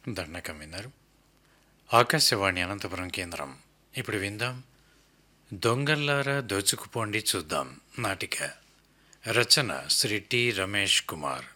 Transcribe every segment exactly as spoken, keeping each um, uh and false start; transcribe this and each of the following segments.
దండకం విన్నారు. ఆకాశవాణి అనంతపురం కేంద్రం. ఇప్పుడు విందాం దొంగల్లారా దోచుకుపోండి చూద్దాం నాటిక. రచన శ్రీ టి రమేష్ కుమార్.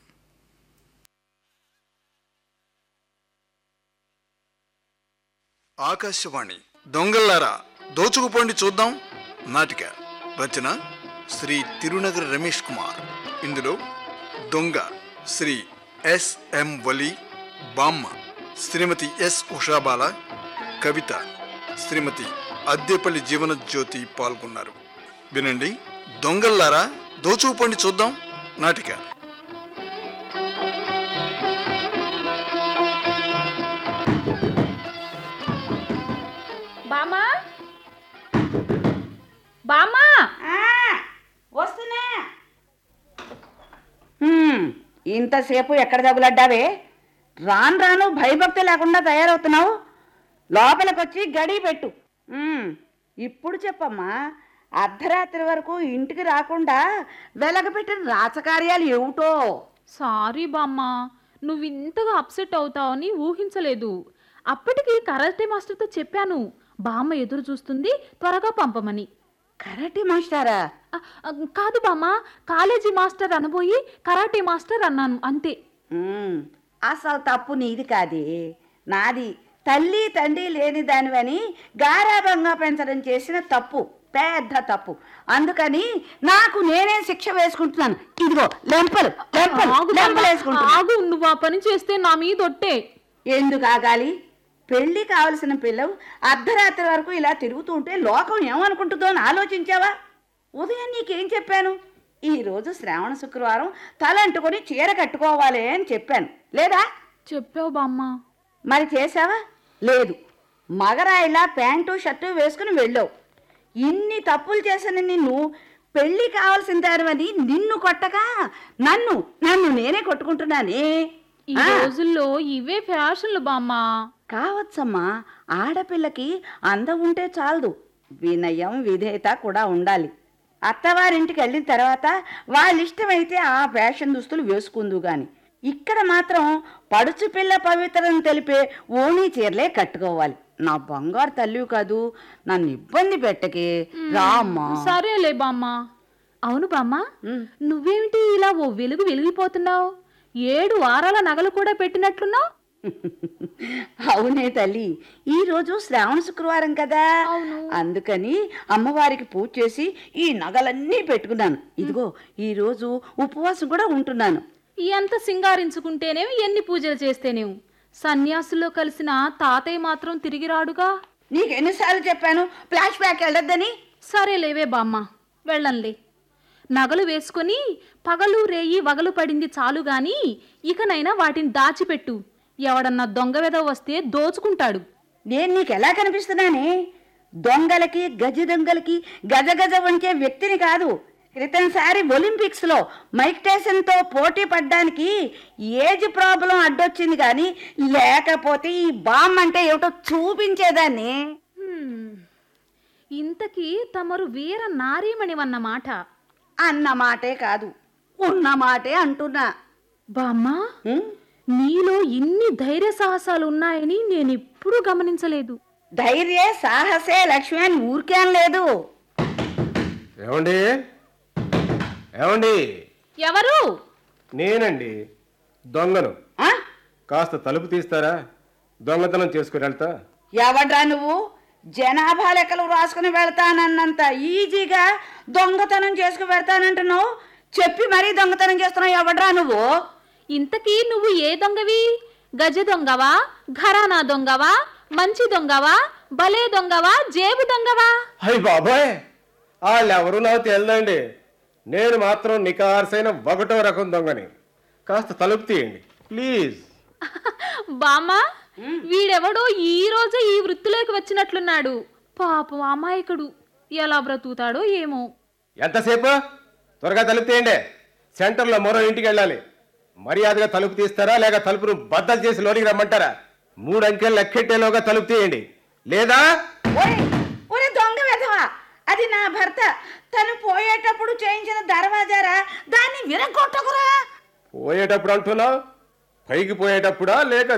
ఆకాశవాణి దొంగల్లారా దోచుకుపోండి చూద్దాం నాటిక. రచన శ్రీ తిరునగర రమేష్ కుమార్. ఇందులో దొంగ శ్రీ ఎస్ ఎం వలి, బామ్మ శ్రీమతి ఎస్ ఉషాబాల, కవిత శ్రీమతి అద్దెపల్లి జీవనజ్యోతి పాల్గొన్నారు. వినండి, దొంగల్లారా దోచుకుపోండి చూద్దాం నాటిక. బామా బామా వస్తున్నా. ఇంతసేపు ఎక్కడ తగులడ్డావే? రాను రాను భయభక్తి లేకుండా తయారవుతున్నావు. లోపలికొచ్చి గడి పెట్టు. ఉమ్, ఇప్పుడు చెప్పమ్మా, అర్ధరాత్రి వరకు ఇంటికి రాకుండా వెలగపెట్టిన రాచకార్యాలు ఏమిటో? సారీ బామ్మా, నువ్వు ఇంతగా అప్సెట్ అవుతావని ఊహించలేదు. అప్పటికి కరాటే మాస్టర్తో చెప్పాను, బామ్మ ఎదురు చూస్తుంది, త్వరగా పంపమని. కరాటే మాస్టారా? అ, అ, కాదు బామ్మ, కాలేజీ మాస్టర్ అనబోయి కరాటే మాస్టర్ అన్నాను అంతే. ఉమ్, అసలు తప్పు నీది కాదే, నాది. తల్లి తండ్రి లేని దానివని గారాభంగా పెంచడం చేసిన తప్పు, పెద్ద తప్పు. అందుకని నాకు నేనే శిక్ష వేసుకుంటున్నాను. ఇదిగో లెంపలు లెంపలు ఆగు లెంపలు బామ్మ, వేసుకుంటున్నా. ఆగు, నువ్వు ఆ పని చేస్తే నా మీద ఒట్టే. ఎందుకు ఆగాలి? పెళ్లి కావలసిన పిల్లవు అర్ధరాత్రి వరకు ఇలా తిరుగుతూ ఉంటే లోకం ఏమనుకుంటుందో అని ఆలోచించావా? ఉదయం నీకేం చెప్పాను? ఈరోజు శ్రావణ శుక్రవారం, తలంటుకొని చీర కట్టుకోవాలి అని చెప్పాను లేదా? చెప్పావు బామ్మ. మరి చేసావా? లేదు. మగరాయిలా ప్యాంటు షర్టు వేసుకుని వెళ్ళావు. ఇన్ని తప్పులు చేసిన నిన్ను పెళ్లి కావాల్సిన దానివని నిన్ను కొట్టగా నన్ను నన్ను నేనే కొట్టుకుంటున్నానే. ఈ రోజుల్లో ఇవే ఫ్యాషన్లు బామ్మ. కావచ్చమ్మా, ఆడపిల్లకి అందం ఉంటే చాలదు, వినయం విధేయత కూడా ఉండాలి. అత్తవారింటికి వెళ్ళిన తర్వాత వాళ్ళ ఇష్టమైతే ఆ ఫ్యాషన్ దుస్తులు వేసుకుందు గాని ఇక్కడ మాత్రం పడుచు పిల్ల పవిత్రను తెలిపే ఓణీ చీరలే కట్టుకోవాలి. నా బంగారు తల్లి కాదు, నన్ను ఇబ్బంది పెట్టకే రామ్మా. సరేలే బామ్మ. అవును బామ్మ, నువ్వేమిటి ఇలా ఓ వెలుగు వెలిగిపోతున్నావు? ఏడు వారాల నగలు కూడా పెట్టినట్లున్నావు. అవునే తల్లి, ఈరోజు శ్రావణ శుక్రవారం కదా, అందుకని అమ్మవారికి పూజ చేసి ఈ నగలన్నీ పెట్టుకున్నాను. ఇదిగో ఈరోజు ఉపవాసం కూడా ఉంటున్నాను. ఎంత సింగారించుకుంటేనేమి, ఎన్ని పూజలు చేస్తేనేమి, సన్యాసుల్లో కలిసిన తాతయ్య మాత్రం తిరిగి రాడుగా. నీకెన్నిసార్లు చెప్పాను ఫ్లాష్ బ్యాక్ వెళ్ళొద్దని? సరేలేవే బామ్మ, వెళ్ళంలే. నగలు వేసుకొని పగలు రేయి వగలు పడింది చాలు గాని ఇకనైనా వాటిని దాచిపెట్టు. ఎవడన్నా దొంగ వెధవ వస్తే దోచుకుంటాడు. నేను నీకు ఎలా కనిపిస్తున్నానే? దొంగలకి గజ దొంగలకి గజ గజ వంచే వ్యక్తిని కాదు. క్రితంసారి ఒలింపిక్స్లో మైక్ టైసన్తో పోటీ పడ్డానికి ఏజ్ ప్రాబ్లం అడ్డొచ్చింది కానీ లేకపోతే ఈ బామ్ అంటే ఏమిటో చూపించేదాన్ని. ఇంతకీ తమరు వీర నారీమణివన్నమాట. అన్న మాటే కాదు, ఉన్న మాటే అంటున్నా. బామ్మా, నీలో ఇన్ని ధైర్య సాహసాలు ఉన్నాయని నేను ఎప్పుడూ గమనించలేదు. ధైర్యే సాహసే లక్ష్మి అని ఊరికేం లేదు. ఏమండి ఏమండి ఎవరు? నేనండి, దొంగను. ఆ? కాస్త తలుపు తీస్తారా? దొంగతనం చేసుకుని వెళ్తా. ఎవడ్రా నువ్వు? జనాభా లెక్కలు రాసుకుని వెళ్తానన్నంత ఈజీగా దొంగతనం చేసుకుని వెళ్తానంటున్నావు. చెప్పి మరీ దొంగతనం చేస్తున్నావు. ఎవడ్రా నువ్వు? ఇంతకీ నువ్వు ఏ దొంగవి? గజ దొంగవా, ఘరానా దొంగవా, మంచి దొంగవా, భలే దొంగవా, జేబు దొంగవా? అయ్యి బాబాయ్, వాళ్ళెవరూ నాకు తెలియదండి. నేను మాత్రం నికార్సైన ఒకటో రకం దొంగని. కాస్త తలుపు తీయండి ప్లీజ్. బామ్మా, వీడెవడో ఈ రోజే ఈ వృత్తిలోకి వచ్చినట్లున్నాడు. పాపం అమాయకుడు, ఎలా బ్రతుకుతాడో ఏమో. ఎంతసేపు? త్వరగా తలుపు తీయండి. సెంటర్లో మరో ఇంటికి వెళ్ళాలి. మర్యాదగా తలుపు తీస్తారా లేక తలుపును బద్దలు చేసి లోనికి రమ్మంటారా? మూడు అంకెలు లెక్కెట్టేలోగా తలుపు తీయండి, లేదా దొంగ వెధవా, అది నా భర్త. తను పోయేటప్పుడు చేయించిన దర్వాజారా, దాన్ని విరగొట్టకురా. పోయేటప్పుడు అంటున్నావు? పైకి పోయేటప్పుడా లేక